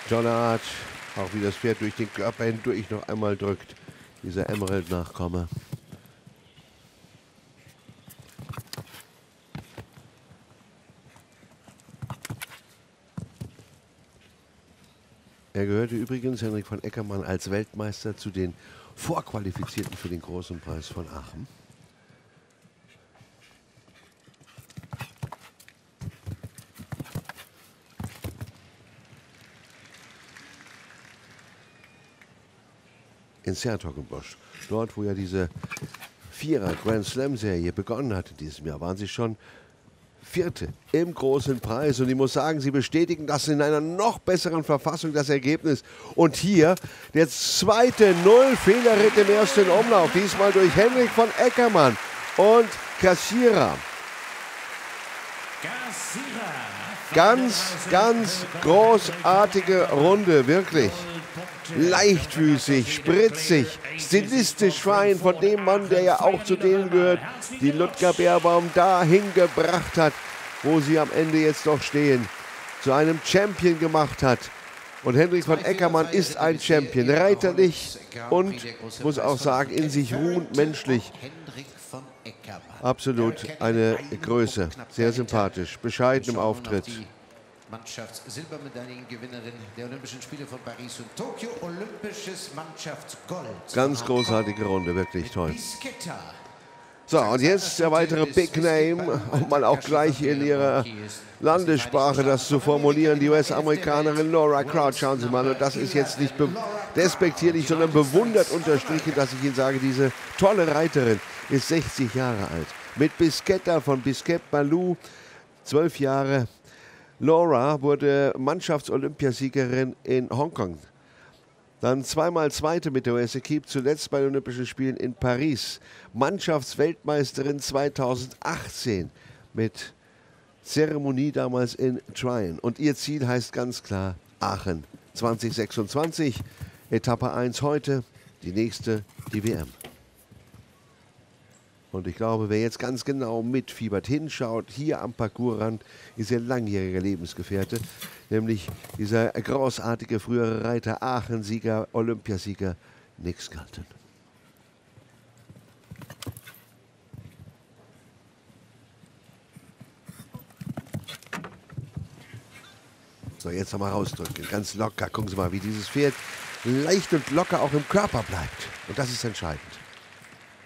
John Art, auch wie das Pferd durch den Körper hindurch noch einmal drückt. Dieser Emerald-Nachkomme. Er gehörte übrigens, Henrik von Eckermann, als Weltmeister zu den Vorqualifizierten für den Großen Preis von Aachen. In Sertogenbosch, dort wo ja diese Vierer Grand Slam Serie begonnen hat in diesem Jahr, waren sie schon Vierte im Großen Preis. Und ich muss sagen, sie bestätigen das in einer noch besseren Verfassung, das Ergebnis. Und hier der zweite Null-Fehlerritt im ersten Umlauf, diesmal durch Henrik von Eckermann und Kassierer. Ganz, ganz großartige Runde, wirklich. Leichtfüßig, spritzig, stilistisch fein von dem Mann, der ja auch zu denen gehört, die Ludger Beerbaum dahin gebracht hat, wo sie am Ende jetzt noch stehen, zu einem Champion gemacht hat. Und Henrik von Eckermann ist ein Champion, reiterlich und, muss auch sagen, in sich ruhend, menschlich. Absolut eine Größe, sehr sympathisch, bescheiden im Auftritt. Mannschafts-Silbermedaillengewinnerin der Olympischen Spiele von Paris und Tokio, olympisches Mannschaftsgold. Ganz großartige Runde, wirklich toll. So, und jetzt der weitere Big Name, um mal auch gleich in ihrer Landessprache das zu formulieren, die US-Amerikanerin Laura Crouch. Schauen Sie mal, und das ist jetzt nicht despektierlich, sondern bewundert unterstrichen, dass ich Ihnen sage, diese tolle Reiterin ist 60 Jahre alt. Mit Bisquetta von Bisquet Malou, 12 Jahre. Laura wurde Mannschafts-Olympiasiegerin in Hongkong. Dann zweimal Zweite mit der US-Equipe, zuletzt bei den Olympischen Spielen in Paris. Mannschaftsweltmeisterin 2018 mit Zeremonie damals in Tryon. Und ihr Ziel heißt ganz klar Aachen 2026. Etappe 1 heute, die nächste die WM. Und ich glaube, wer jetzt ganz genau mitfiebert, hinschaut, hier am Parcoursrand, ist ihr langjähriger Lebensgefährte, nämlich dieser großartige frühere Reiter, Aachen-Sieger, Olympiasieger Nick Skelton. So, jetzt nochmal rausdrücken, ganz locker. Gucken Sie mal, wie dieses Pferd leicht und locker auch im Körper bleibt. Und das ist entscheidend.